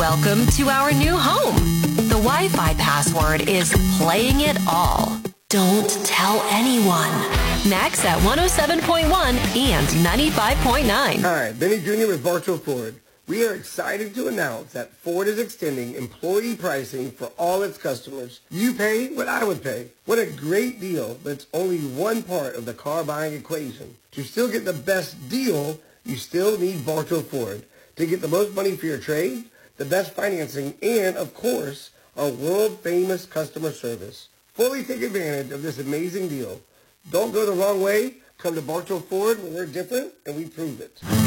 Welcome to our new home. The Wi-Fi password is playing it all. Don't tell anyone. Next at 107.1 and 95.9. Hi, Benny Jr. with Bartow Ford. We are excited to announce that Ford is extending employee pricing for all its customers. You pay what I would pay. What a great deal, but it's only one part of the car buying equation. To still get the best deal, you still need Bartow Ford. To get the most money for your trade, the best financing, and, of course, our world-famous customer service. Fully take advantage of this amazing deal. Don't go the wrong way. Come to Bartow Ford where we're different, and we prove it.